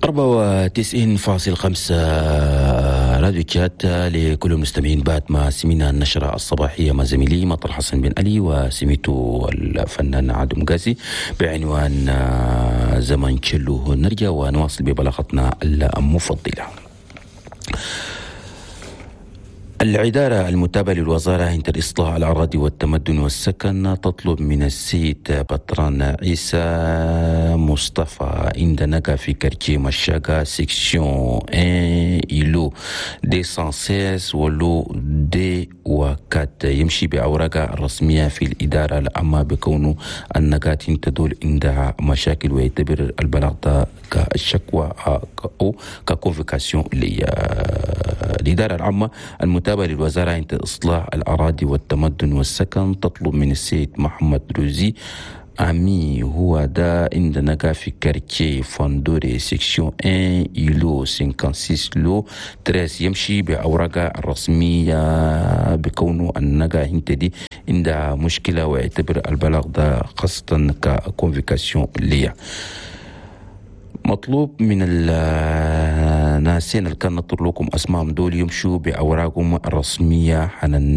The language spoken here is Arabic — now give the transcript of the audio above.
94.5 راديو تشات لكل المستمعين. بات ما سمينا النشرة الصباحية مع زميلي مطر حسن بن علي وسميته الفنان عادو مقاسي بعنوان زمن تشلو. نرجع ونواصل ببلاغتنا المفضلة. الإدارة المتابعة للوزارة عند الإصلاح الأراضي والتمدن والسكن تطلب من السيد بطران عيسى مصطفى عند نقا في كارتيه مشاقة سيكسيون 1 إلو 216 ولو دي وكات يمشي بأوراقها الرسمية في الإدارة العامة بكونه النقاط تدل عندها مشاكل ويعتبر البلاغ كشكوى أو ككونفيكاسيون الإدارة العامة المتابعة للوزارة عند إصلاح الأراضي والتمدن والسكن تطلب من السيد محمد روزي أمي هو دا عندنا في كارتيه فاندوري سيكسيون 1 إلو 56 لو 13 يمشي بأوراقها الرسمية بكونه النقا هنتدي عندها مشكلة ويعتبر البلاغ دا خاصة ككونفيكاسيون ليا. مطلوب من الناسين اللي كان نطر لكم أسمائهم دول يمشوا بأوراقهم الرسمية